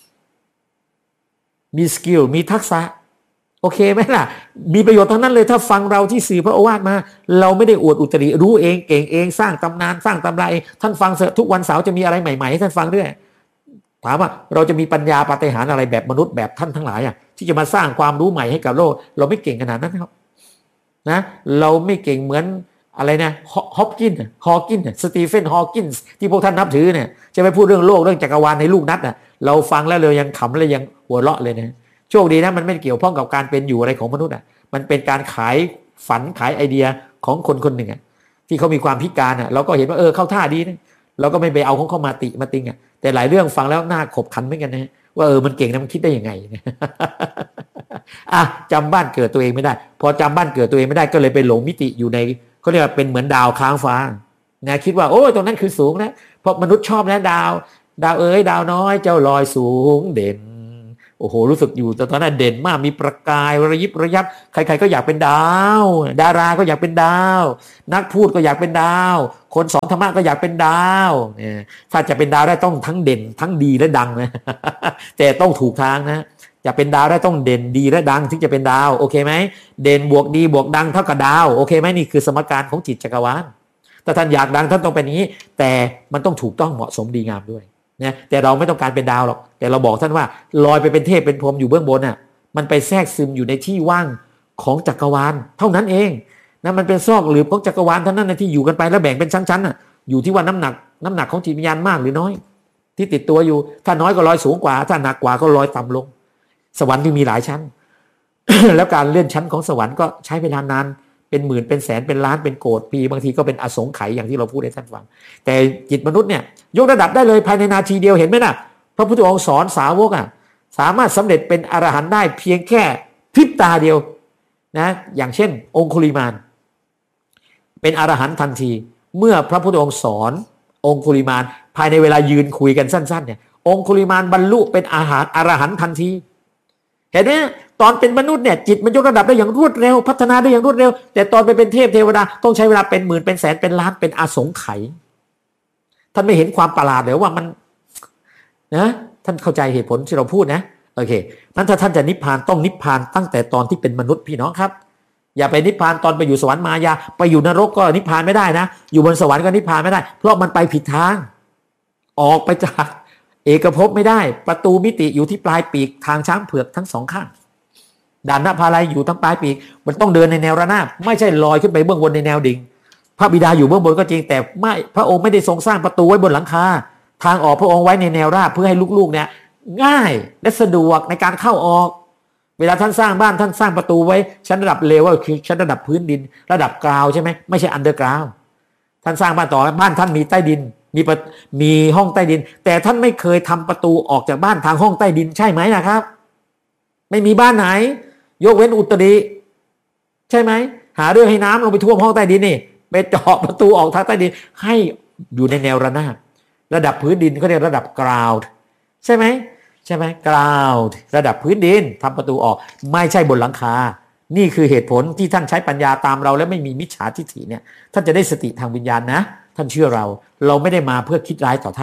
มีสกิลมีทักษะโอเคไหมล่ะมีประโยชน์ทั้งนั้นเลยถ้าฟังเราที่สื่อพระโอวาทมาเราไม่ได้อวดอุตริรู้เองเก่งเองสร้างตำนานสร้างตำราเองท่านฟังเสร็จทุกวันเสาร์จะมีอะไรใหม่ๆให้ท่านฟังด้วยถามว่าเราจะมีปัญญาปาฏิหาริย์อะไรแบบมนุษย์แบบท่านทั้งหลายอ่ะที่จะมาสร้างความรู้ใหม่ให้กับโลกเราไม่เก่งขนาดนั้นครับนะเราไม่เก่งเหมือนอะไรนะฮอปกินฮอว์กินสตีเฟนฮอว์กินที่พวกท่านนับถือเนี่ยจะไปพูดเรื่องโลกเรื่องจักรวาลในลูกนัดอ่ะเราฟังแล้วเรายังขำและยังหัวเราะเลยนะโชคดีนะมันไม่เกี่ยวข้องกับการเป็นอยู่อะไรของมนุษย์อ่ะมันเป็นการขายฝันขายไอเดียของคนคนหนึ่งอ่ะที่เขามีความพิการอ่ะเราก็เห็นว่าเออเข้าท่าดีนะเราก็ไม่ไปเอาของเขามาติมาติงอ่ะแต่หลายเรื่องฟังแล้วน่าขบขันเหมือนกันนะว่าเออมันเก่งนะมันคิดได้ยังไงอ่ะจำบ้านเกิดตัวเองไม่ได้พอจำบ้านเกิดตัวเองไม่ได้ก็เลยไปหลงมิติอยู่ในเขาเรียกว่าเป็นเหมือนดาวค้างฟ้านะคิดว่าโอ้ยตรงนั้นคือสูงนะเพราะมนุษย์ชอบนะดาวดาวเอ๋ยดาวน้อยเจ้าลอยสูงเด่นโอ้โหรู้สึกอยู่แต่ตอนนั้นเด่นมากมีประกายระยิบระยับใครๆก็อยากเป็นดาวดาราก็อยากเป็นดาวนักพูดก็อยากเป็นดาวคนสอนธรรมะก็อยากเป็นดาวเนี่ยถ้าจะเป็นดาวได้ต้องทั้งเด่นทั้งดีและดังนะแต่ต้องถูกทางนะจะเป็นดาวได้ต้องเด่นดีและดังถึงจะเป็นดาวโอเคไหมเด่นบวกดีบวกดังเท่ากับดาวโอเคไหมนี่คือสมการของจิตจักรวาลถ้าท่านอยากดังท่านต้องเป็นอย่างนี้แต่มันต้องถูกต้องเหมาะสมดีงามด้วยนะแต่เราไม่ต้องการเป็นดาวหรอกแต่เราบอกท่านว่าลอยไปเป็นเทพเป็นพรหมอยู่เบื้องบนน่ะมันไปแทรกซึมอยู่ในที่ว่างของจักรวาลเท่านั้นเองนะมันเป็นซอกหลืบของจักรวาลเท่านั้นนะที่อยู่กันไปแล้วแบ่งเป็นชั้นๆน่ะอยู่ที่ว่าน้ำหนักน้ำหนักของจิตวิญญาณมากหรือน้อยที่ติดตัวอยู่ถ้าน้อยก็ลอยสูงกว่าถ้าหนักกว่าก็ลอยต่ำลงสวรรค์ที่มีหลายชั้น แล้วการเลื่อนชั้นของสวรรค์ก็ใช้เวลานานเป็นหมื่นเป็นแสนเป็นล้านเป็นโกรธปีบางทีก็เป็นอสงไขยอย่างที่เราพูดให้ท่านฟังแต่จิตมนุษย์เนี่ยยกระดับได้เลยภายในนาทีเดียวเห็นไหมนะพระพุทธองค์สอนสาวกอ่ะสามารถสำเร็จเป็นอรหันต์ได้เพียงแค่พริบตาเดียวนะอย่างเช่นองคุลิมานเป็นอรหันต์ทันทีเมื่อพระพุทธองค์สอนองคุลิมานภายในเวลายืนคุยกันสั้นๆเนี่ยองคุลิมานบรรลุเป็นอาหารอรหันต์ทันทีเห็นไหมตอนเป็นมนุษย์เนี่ยจิตมันยกระดับได้อย่างรวดเร็วพัฒนาได้อย่างรวดเร็วแต่ตอนไปเป็นเทพเทวดาต้องใช้เวลาเป็นหมื่นเป็นแสนเป็นล้านเป็นอสงไขยท่านไม่เห็นความประหลาดเลยว่ามันนะท่านเข้าใจเหตุผลที่เราพูดนะโอเคนั้นถ้าท่านจะนิพพานต้องนิพพานตั้งแต่ตอนที่เป็นมนุษย์พี่น้องครับอย่าไปนิพพานตอนไปอยู่สวรรค์มายาไปอยู่นรกก็นิพพานไม่ได้นะอยู่บนสวรรค์ก็นิพพานไม่ได้เพราะมันไปผิดทางออกไปจากเอกภพไม่ได้ประตูมิติอยู่ที่ปลายปีกทางช้างเผือกทั้งสองข้างด่านนภาลัยอยู่ทั้งปลายปีกมันต้องเดินในแนวระนาบไม่ใช่ลอยขึ้นไปเบื้องบนในแนวดิ่งพระบิดาอยู่เบื้องบนก็จริงแต่ไม่พระองค์ไม่ได้ทรงสร้างประตูไว้บนหลังคาทางออกพระองค์ไว้ในแนวราบเพื่อให้ลูกๆเนี่ยง่ายและสะดวกในการเข้าออกเวลาท่านสร้างบ้านท่านสร้างประตูไว้ชั้นระดับเลเวลคือชั้นระดับพื้นดินระดับกราวใช่ไหมไม่ใช่อันเดอร์กราวท่านสร้างบ้านต่อบ้านท่านมีใต้ดินมีมีห้องใต้ดินแต่ท่านไม่เคยทำประตูออกจากบ้านทางห้องใต้ดินใช่ไหมนะครับไม่มีบ้านไหนยกเว้นอุตริใช่ไหมหาเรื่องให้น้ำลงไปท่วมห้องใต้ดินนี่ไปเจาะประตูออกทางใต้ดินให้อยู่ในแนวระนาบระดับพื้นดินเขาเรียกระดับกราวด์ใช่ไหมใช่ไหมกราวด์ระดับพื้นดินทำประตูออกไม่ใช่บนหลังคานี่คือเหตุผลที่ท่านใช้ปัญญาตามเราและไม่มีมิจฉาทิฏฐิเนี่ยท่านจะได้สติทางวิญญาณนะท่านเชื่อเราเราไม่ได้มาเพื่อคิดร้ายต่อท่าน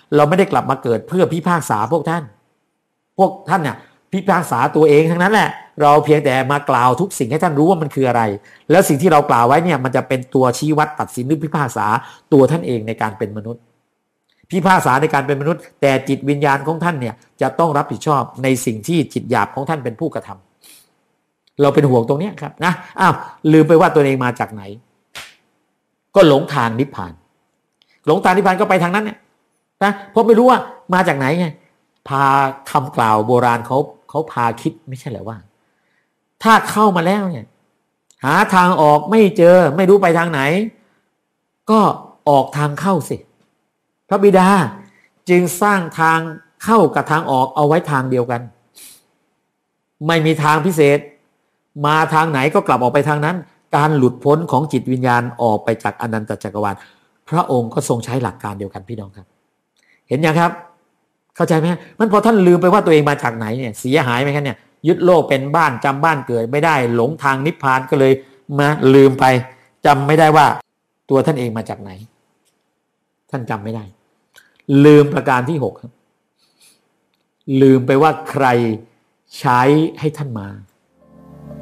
เราไม่ได้กลับมาเกิดเพื่อพิพากษาพวกท่านพวกท่านเนี่ยพิพากษาตัวเองทั้งนั้นแหละเราเพียงแต่มากล่าวทุกสิ่งให้ท่านรู้ว่ามันคืออะไรแล้วสิ่งที่เรากล่าวไว้เนี่ยมันจะเป็นตัวชี้วัดตัดสินหรือพิพากษาตัวท่านเองในการเป็นมนุษย์พิพากษาในการเป็นมนุษย์แต่จิตวิญญาณของท่านเนี่ยจะต้องรับผิดชอบในสิ่งที่จิตหยาบของท่านเป็นผู้กระทำเราเป็นห่วงตรงนี้ครับนะอ้าวลืมไปว่าตัวเองมาจากไหนก็หลงทางนิพพานหลงทางนิพพานก็ไปทางนั้นเนี่ยนะเพราะไม่รู้ว่ามาจากไหนไงพาคำกล่าวโบราณเขาเขาพาคิดไม่ใช่เหรอว่าถ้าเข้ามาแล้วเนี่ยหาทางออกไม่เจอไม่รู้ไปทางไหนก็ออกทางเข้าสิพระบิดาจึงสร้างทางเข้ากับทางออกเอาไว้ทางเดียวกันไม่มีทางพิเศษมาทางไหนก็กลับออกไปทางนั้นการหลุดพ้นของจิตวิญญาณออกไปจากอนันตจักรวาลพระองค์ก็ทรงใช้หลักการเดียวกันพี่น้องครับเห็นยังครับเข้าใจไหมมันพอท่านลืมไปว่าตัวเองมาจากไหนเนี่ยเสียหายไหมครับเนี่ยยึดโลกเป็นบ้านจำบ้านเกิดไม่ได้หลงทางนิพพานก็เลยมาลืมไปจำไม่ได้ว่าตัวท่านเองมาจากไหนท่านจำไม่ได้ลืมประการที่หกครับลืมไปว่าใครใช้ให้ท่านมา